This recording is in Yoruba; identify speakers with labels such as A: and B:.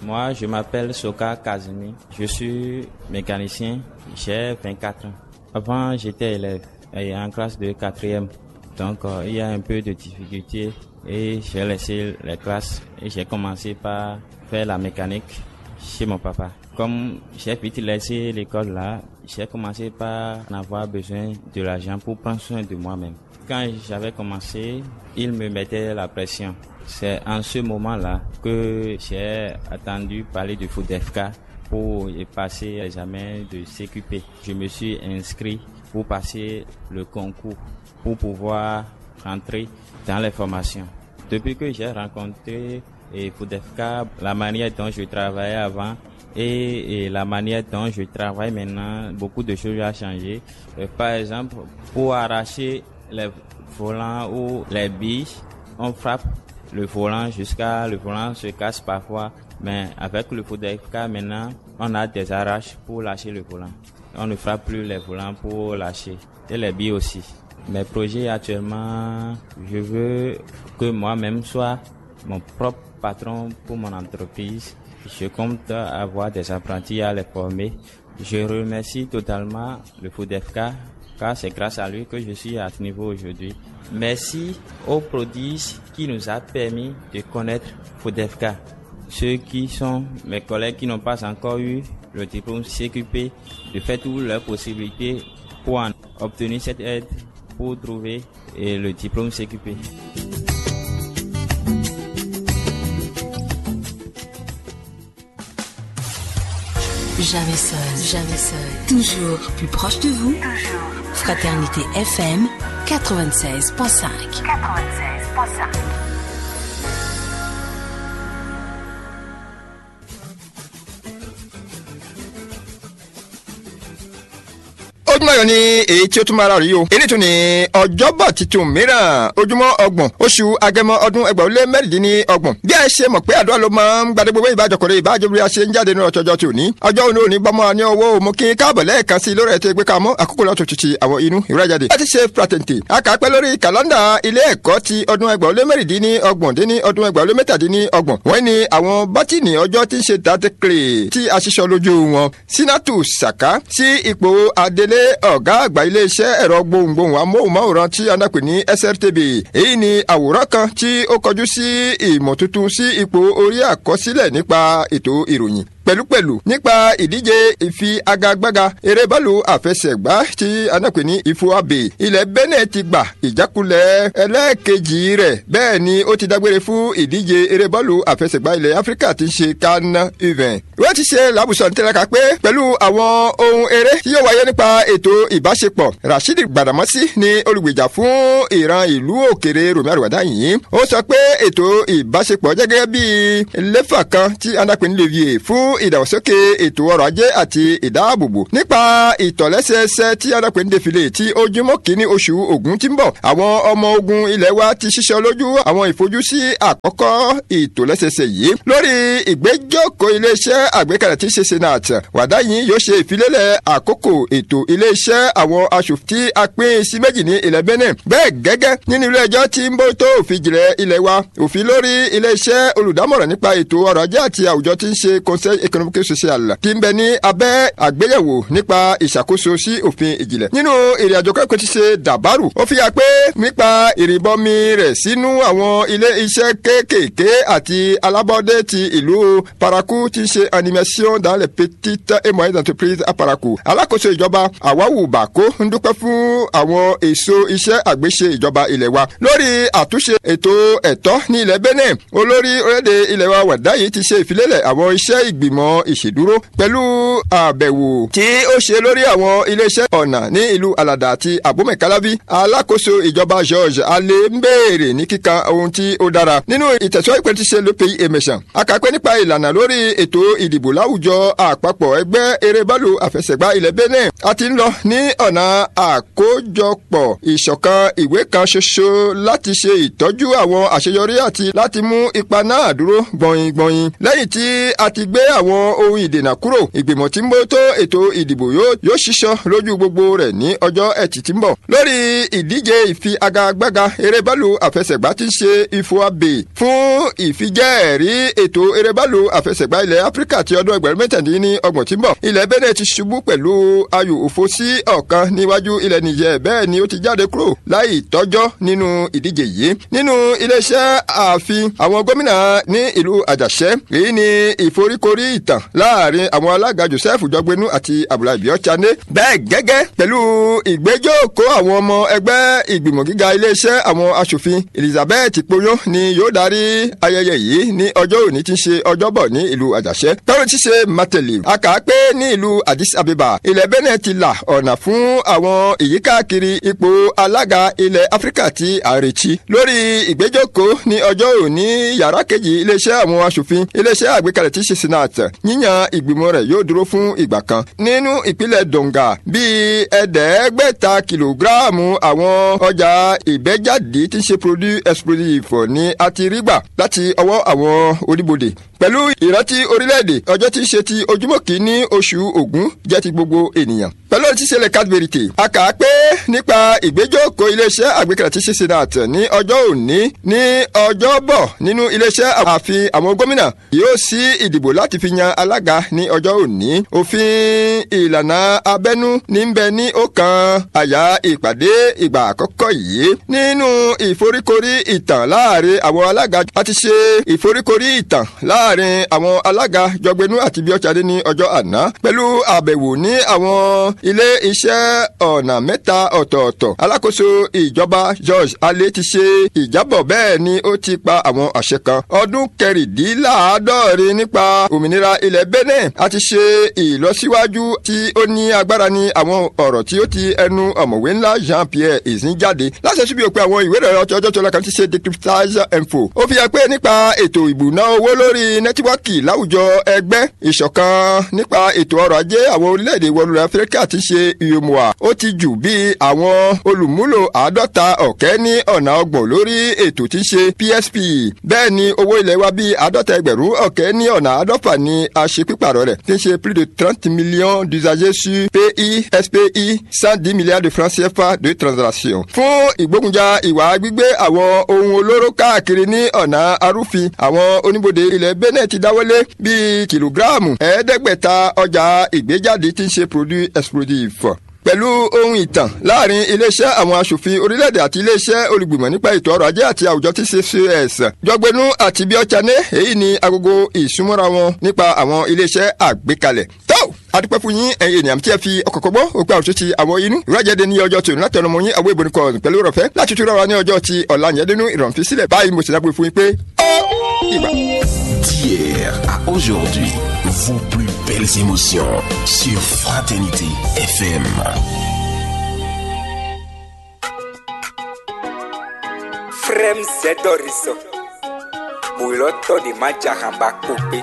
A: Moi, je m'appelle Soka Kazumi. Je suis mécanicien. J'ai 24 ans. Avant, j'étais élève en classe de 4e. Donc, il y a un peu de difficulté et j'ai laissé les classes et j'ai commencé par faire la mécanique chez mon papa. Comme j'ai vite laissé l'école là, j'ai commencé par en avoir besoin de l'argent pour prendre soin de moi-même. Quand j'avais commencé, il me mettait la pression. C'est en ce moment-là que j'ai attendu parler du FODEFK pour passer l'examen de CQP. Je me suis inscrit pour passer le concours, pour pouvoir rentrer dans les formations. Depuis que j'ai rencontré FODEFK, la manière dont je travaillais avant et la manière dont je travaille maintenant, beaucoup de choses ont changé. Par exemple, pour arracher les volants ou les billes, on frappe le volant jusqu'à le volant se casse parfois, mais avec le FODEFK maintenant, on a des arraches pour lâcher le volant. On ne frappe plus les volants pour lâcher et les billes aussi. Mes projets actuellement, je veux que moi-même soit mon propre patron pour mon entreprise. Je compte avoir des apprentis à les former. Je remercie totalement le FODEFK car c'est grâce à lui que je suis à ce niveau aujourd'hui. Merci aux prodiges qui nous a permis de connaître FODEFK. Ceux qui sont mes collègues qui n'ont pas encore eu le diplôme CQP, de faire toutes leurs possibilités pour en obtenir cette aide pour trouver le diplôme CQP.
B: Jamais seul, toujours plus proche de vous. Fraternité FM 96.5.
C: ojúmọ́ ayọ̀ ni èyí tí ó tún máa rà rí o. èyí tún ni ọjọ́bọ̀ tuntun mìíràn ojúmọ́ ọgbọ̀n oṣù agẹmọ ọdún 2016. bí a ṣe mọ̀ pé àdúrà ló máa ń gbadé gbogbo ìbájọkọ̀rẹ́ ìbájọbí a ṣe ń jáde nínú ọjọ́ tí ò ní. ọjọ́ òní òní bọ́mọ́ ní owó mo kí káàbọ̀ lẹ́ẹ̀kan sí lórí ètò ìgbéka mọ́ àkókò lọ́tò títí àwọn inú ìrẹ́jáde. láti ṣe pratenti akàpẹ́ lórí kàlẹ́ndà ilé ẹ̀kọ́ ti ọdún 2016 dín ní ọdún 2017. wọ́n ní àwọn bátìnì ọjọ́ tí ń ṣe dàdékèrè tí a ṣiṣọ́ lójú wọn. Sinatu Saka sí ipò adelé ọ̀gá àgbà iléeṣẹ́ ẹ̀rọ gbohùngbohùn amóhùnmáwòrán tí a nápè ní SRTB. èyí ni àwòrán kan tí ó kọjú sí ìmọ̀ tuntun sí ipò orí àkọsílẹ̀ nípa ètò ìròyìn. pẹ̀lúpẹ̀lú nípa ìdíje ìfiagagbága eré bọ́ọ̀lù àfẹsẹ̀gbá tí a náà pè ní Ifoabe. ilẹ̀ Benin ti gbà ìjákulẹ̀ ẹlẹ́ẹ̀kejì rẹ̀ bẹ́ẹ̀ ni ó ti dágbére fún ìdíje eré bọ́ọ̀lù àfẹsẹ̀gbá ilẹ̀ Áfíríkà tí ń ṣe CAN U20. wọ́n ti ṣe làbùsọ̀ nítẹ̀lẹ́ka pé pẹ̀lú àwọn ohun eré tí yóò wáyé nípa ètò ìbáṣepọ̀. Rashidi Gbàdámọ́sí ni olùgbèjà fún ìran ìlú òkèrè Rọ̀mí Àrùwádá yìí. ó sọ pé ètò ìbáṣepọ̀ jẹ́ gẹ́gẹ́ bí lẹ́fà kan tí a náà pè ní levier fún ìdàgbàsókè ètò ọrọ̀ ajé àti ìdáàbòbò nípa ìtọ̀lẹ́sẹẹsẹ tí adápẹ́ ń defilé tí ojúmọ́ kìíní oṣù Ògún tí ń bọ̀. àwọn ọmọ ogun ilẹ̀ wa ti ṣiṣẹ́ lójú àwọn ìfojúsí àkọ́kọ́ ìtọ̀lẹ́sẹẹsẹ yìí lórí ìgbẹ́jọ́kọ̀ iléeṣẹ́ àgbékalẹ̀ tí ṣe senate. wàdá yìí yóò ṣe ìfilélẹ̀ àkókò ètò iléeṣẹ́ àwọn aṣòfin tí a pín sí méjì ní ilẹ̀ Benin. bẹ́ẹ̀ gẹ́gẹ́ nínú ilé ẹjọ́ tí ń bó tó òfin jìnlẹ̀ ilẹ̀ wa òfin lórí iléeṣẹ́ olùdámọ̀ràn nípa ètò ọrọ̀ ajé àti àwùjọ tí ń ṣe conseil économique social tí ń bẹ ní abẹ́ àgbéyẹ̀wò nípa ìṣàkóso sí òfin ìjìnlẹ̀. nínú ìrìn àjò kẹ́kọ̀ọ́ ti ṣe dàbárù ó fi hàn pé nípa ìrìbọmi rẹ̀ sínú àwọn ilé iṣẹ́ kéékèèké àti alábọ́dé ti ìlú Parakou tí ń ṣe animation dans les petites et moyennes entreprises à Parakou. alákòóso ìjọba Àwáwù Bàkó ń dúpẹ́ fún àwọn èso iṣẹ́ àgbéṣe ìjọba ilẹ̀ wa lórí àtúnṣe ètò ẹ̀tọ́ ní ilẹ̀ Benin. olórí orílẹ̀-èdè ilẹ̀ wa Wàdá yìí ti ṣe ìfilélẹ̀ àwọn iṣẹ́ ìgbìmọ̀ ìṣèdúró pẹ̀lú àbẹ̀wò tí ó ṣe lórí àwọn iléeṣẹ́ ọ̀nà ní ìlú Alada àti Abomey-Calavi. alákòóso ìjọba George Alé ń béèrè ní kíkan ohun tí ó dára nínú ìtẹ̀síwájú pẹ̀lú ti ṣe le pays émergent. akàpẹ́ nípa ìlànà lórí ètò ìdìbò láwùjọ àpapọ̀ ẹgbẹ́ eré bọ́ọ̀lù àfẹsẹ̀gbá ilẹ̀ Benin. a ti ń lọ ní ọ̀nà àkójọpọ̀ ìṣọ̀kan ìwé kan ṣoṣo láti ṣe ìtọ́jú àwọn àṣeyọrí àti láti mú ipa náà dúró gbọ̀nyìngbọ̀nyìn lẹ́yìn tí a ti gbé àwọn àwọn ohun ìdènà kúrò. Ìgbìmọ̀ tí ń bójútó ètò ìdìbò yóò ṣíṣọ́ lójú gbogbo rẹ̀ ní ọjọ́ Ẹtì tí ń bọ̀. Lórí ìdíje ìfigagbága eré bọ́ọ̀lù àfẹsẹ̀gbá tí ń ṣe Ifoabe fún ìfijẹ́ẹ̀rí ètò eré bọ́ọ̀lù àfẹsẹ̀gbá ilẹ̀ Áfíríkà ti ọdún 2027 tí ń bọ̀. Ilẹ̀ Benin ti ṣubú pẹ̀lú ayò òfo sí ọ̀kan níwájú ilẹ̀ Niger, bẹ́ẹ̀ ni ó ti jáde kúrò láì tọ́jọ́ nínú ìdíje yìí. Nínú iléeṣẹ́ ààfin àwọn gómìnà ní ìlú Àjàṣẹ́, èyí ni ìforíkorí ìtàn láàrin àwọn alága Joseph Jọgbénú àti Abdullahi Biochane. Bẹ́ẹ̀ gẹ́gẹ́ pẹ̀lú ìgbẹ́jọ́kòó àwọn ọmọ ẹgbẹ́ ìgbìmọ̀ gíga iléeṣẹ́ àwọn aṣòfin, Elizabeth Poyon ni yóò darí ayẹyẹ yìí ní ọjọ́ òní tí ń ṣe ọjọ́bọ̀ ní ìlú Àjàṣẹ́. Tọ́run ti ṣe Mateli aka pé ní ìlú Addis Abeba, ilẹ̀ Benin ti là ọ̀nà fún àwọn ìyíkákiri ipò alága ilẹ̀ Áfíríkà tí àrètí. Lórí ìgbẹ́jọ́kòó ní ọjọ́ òní yàrá kejì iléeṣẹ́ àwọn aṣòfin, iléeṣẹ́ àgbékalẹ̀ tí ṣe Senate, yíyan ìgbìmọ̀ rẹ̀ yóò dúró fún ìgbà kan. Nínú ìpínlẹ̀ Donga, bíi 500 kìlógíráàmù àwọn ọjà ìbẹ́jáde tí ṣe produit explosive ni a ti rí gbà láti ọwọ́ àwọn oníbodè. Pẹ̀lú ìrántí orílẹ̀-èdè, ọjọ́ tí ń ṣe ti ojúmọ́ kìíní oṣù Ògún jẹ́ ti gbogbo ènìyàn. Pẹ̀lú ọ̀rọ̀ tí ṣẹlẹ̀ Cadverite, a kà á pé nípa ìgbẹ́jọ́kòó iléeṣẹ́ àgbékalẹ̀ tí ṣe Senate ní ọjọ́ òní ní ọjọ́bọ̀ nínú iléeṣẹ́ ààfin àwọn gómìnà yóò sí ìdìbò láti fi yan alága ní ọjọ́ òní. Òfin ìlànà abẹ́nú ní ń bẹ ní ọ̀kan àyà ìpàdé ìgbà àkọ́kọ́ yìí. Nínú ìforíkorí ìtàn láàrin àwọn alága, a ti ṣe ìforíkorí ìtàn láàrin àwọn alága Jọgbénú àti Biochane ní ọjọ́ àná pẹ̀lú àbẹ̀wò ní àwọn ilé iṣẹ́ ọ̀nà mẹ́ta ọ̀tọ̀ọ̀tọ̀. Alákòóso ìjọba George Alé ti ṣe ìjábọ̀, bẹ́ẹ̀ ni ó ti pa àwọn àṣẹ kan. Ọdún 16 nípa òmìnira ilẹ̀ Benin, a ti ṣe ìlọsíwájú tí ó ní agbára ní àwọn ọ̀rọ̀ tí ó ti ẹnu ọ̀mọ̀wé ńlá Jean-Pierre Ezin jáde. Láṣẹ síbi òpin àwọn ìwé ìròyìn ọjọ́ tó lọ́kàn ti ṣe Decryptage Info. Ó fi hàn pé nípa ètò ìbùná owó lórí nẹ́tíwọ́ọ̀kì láwùjọ ẹgbẹ́ ìṣọ̀kan nípa ètò ọrọ̀ ajé àwọn orílẹ̀-èdè ìwọ̀-oòrùn Áfíríkà ti ṣe UEMOA. Ó ti jù bí àwọn olùmúlò 50 ní ọ̀nà 30 lórí ètò tí ń ṣe PSP. Bẹ́ẹ̀ ni owó ilẹ̀ wa bí 50 ní ọ̀nà 100 ni a ṣe pípàrọ̀ rẹ̀ tí ń ṣe plus de 30 millions d'usagers sur PI/SPI, 110 milliards de francs CFA de transaction. Fún ìgbógunjà ìwà gbígbé àwọn ohun olóró káàkiri ní ọ̀nà arúfin, àwọn oníbodè ilẹ̀ Benin ti dáwọ́lé bíi kìlógíráàmù 500 ọjà ìgbéjáde tí ń ṣe produit explosive. Pẹ̀lú ohun ìtàn láàrin iléeṣẹ́ àwọn aṣòfin orílẹ̀-èdè àti iléeṣẹ́ olùgbìmọ̀ nípa ètò ọrọ̀ ajé àti àwùjọ tí ṣe CS, Jọgbénú àti Biochane, èyí ni agogo ìsúnmọ́ra wọn nípa àwọn iléeṣẹ́ àgbékalẹ̀. tó adúpẹ́ fún yín ẹ̀yin ènìyàn tí ẹ fi ọkọ̀ kọ́gbọ́ òpin àwòṣe ti àwọn inú ìrọ́jẹ́dẹ́ ní ọjọ́ tòun láti ọ̀nà yín àwọn ìbònúkọ̀ pẹ̀lú rọ̀fẹ́ láti tún rọra ní ọjọ́ ti ọ̀la yẹn nínú ìrọ̀nfí sílẹ̀ báyìí mo sì dábò fún yín pé ó ìgbà.
D: D'hier à aujourd'hui, vos plus belles émotions sur Fraternité FM.
E: Frem Zedoriso Muloto di Majahamba Coupe